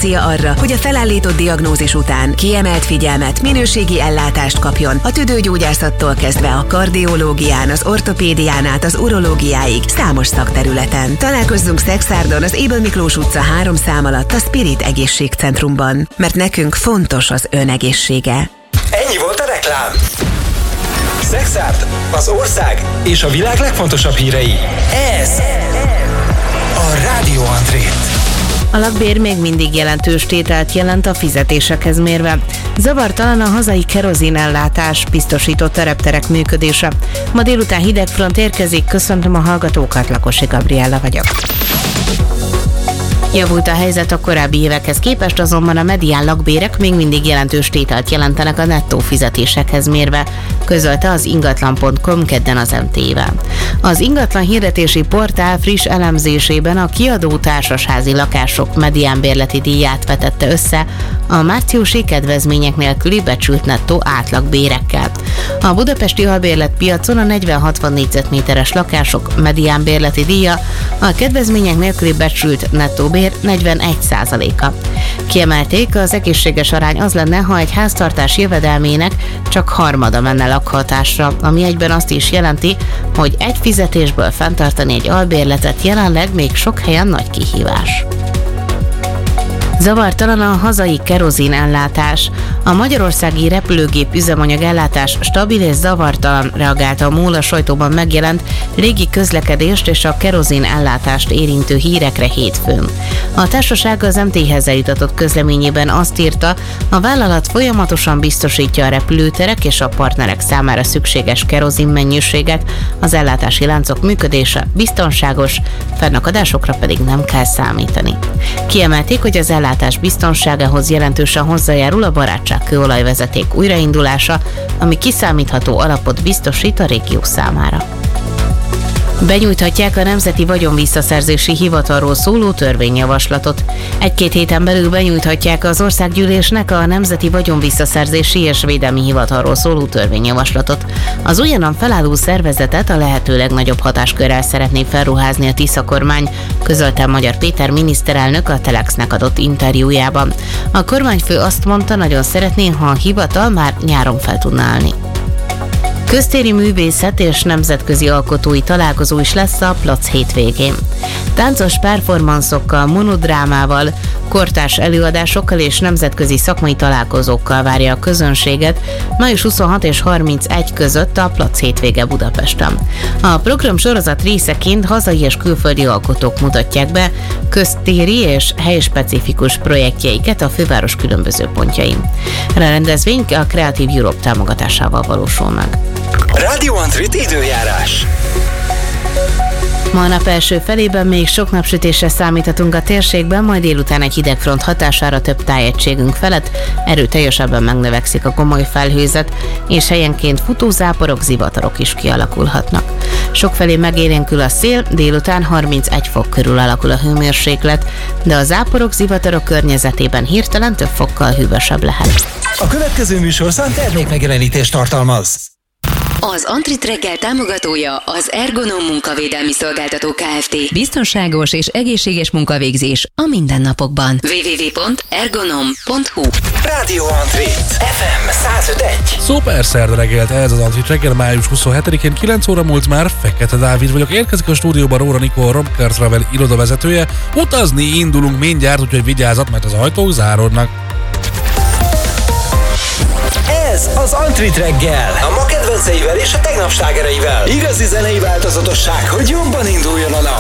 garancia arra, hogy a felállított diagnózis után kiemelt figyelmet, minőségi ellátást kapjon a tüdőgyógyászattól kezdve a kardiológián, az ortopédián át az urológiáig számos szakterületen. Találkozzunk Szexárdon, az Ébel Miklós utca 3 szám alatt a Spirit Egészségcentrumban, mert nekünk fontos az ön egészsége. Ennyi volt a reklám. Szexárd, az ország és a világ legfontosabb hírei. Ez a Rádió Antrét. A lakbér még mindig jelentős tételt jelent a fizetésekhez mérve. Zavartalan a hazai kerozinellátás, biztosított a repterek működése. Ma délután hideg front érkezik, köszöntöm a hallgatókat, Lakosi Gabriella vagyok. Javult a helyzet a korábbi évekhez képest, azonban a medián lakbérek még mindig jelentős tételt jelentenek a nettó fizetésekhez mérve, közölte az ingatlan.com kedden az MT-vel. Az ingatlan hirdetési portál friss elemzésében a kiadó társasházi lakások mediánbérleti díját vetette össze a márciusi kedvezmények nélküli becsült nettó átlagbérekkel. A budapesti albérletpiacon a 40-60 négyzetméteres lakások mediánbérleti díja a kedvezmények nélküli becsült nettó bér 41%-a. Kiemelték, az egészséges arány az lenne, ha egy háztartás jövedelmének csak harmada menne lakhatásra, ami egyben azt is jelenti, hogy egy fizetésből fenntartani egy albérletet jelenleg még sok helyen nagy kihívás. Zavartalan a hazai kerozinellátás. A magyarországi repülőgép üzemanyag ellátás stabil és zavartalan, reagálta a MOL a sajtóban megjelent légi közlekedést és a kerozin ellátást érintő hírekre hétfőn. A társaság az MT-hez eljutatott közleményében azt írta, a vállalat folyamatosan biztosítja a repülőterek és a partnerek számára szükséges kerozin mennyiséget, az ellátási láncok működése biztonságos, fennakadásokra pedig nem kell számítani. Kiemelték, hogy az ellátás biztonságához jelentősen hozzájárul a barátságkőolajvezeték újraindulása, ami kiszámítható alapot biztosít a régió számára. Benyújthatják a Nemzeti Vagyonvisszaszerzési Hivatalról szóló törvényjavaslatot. 1-2 héten belül benyújthatják az Országgyűlésnek a Nemzeti Vagyonvisszaszerzési és Védelmi Hivatalról szóló törvényjavaslatot. Az újonnan felálló szervezetet a lehető legnagyobb hatáskörrel szeretné felruházni a Tisza kormány, közölte Magyar Péter miniszterelnök a Telexnek adott interjújában. A kormányfő azt mondta, nagyon szeretné, ha a hivatal már nyáron fel tudna állni. Köztéri művészet és nemzetközi alkotói találkozó is lesz a Plac hétvégén. Táncos performanszokkal, monodrámával, kortárs előadásokkal és nemzetközi szakmai találkozókkal várja a közönséget május 26 és 31 között a Plac hétvége Budapesten. A program sorozat részeként hazai és külföldi alkotók mutatják be köztéri és helyspecifikus projektjeiket a főváros különböző pontjain. A rendezvény a Creative Europe támogatásával valósul meg. Rádió Antrit időjárás. Ma a nap első felében még sok napsütésre számíthatunk a térségben, majd délután egy hidegfront hatására több tájegységünk felett erőteljesebben megnövekszik a gomoly felhőzet, és helyenként futózáporok, zivatarok is kialakulhatnak. Sokfelé megélénkül a szél, délután 31 fok körül alakul a hőmérséklet, de a záporok, zivatarok környezetében hirtelen több fokkal hűvösebb lehet. A következő műsorszám termékmegjelenítést tartalmaz. Az Antrit reggel támogatója az Ergonom munkavédelmi szolgáltató Kft. Biztonságos és egészséges munkavégzés a mindennapokban. www.ergonom.hu. Rádió Antrit FM 105.1. Szuper szerda reggelt, ez az Antrit reggel május 27-én 9 óra múlt már. Fekete Dávid vagyok, érkezik a stúdióban Róra Nikó, Romker Travel irodavezetője. Utazni indulunk mindjárt, úgyhogy vigyázzat, mert az ajtók záródnak. Ez az Antrit reggel, a ma kedvenceivel és a tegnap slágereivel. Igazi zenei változatosság, hogy jobban induljon a nap.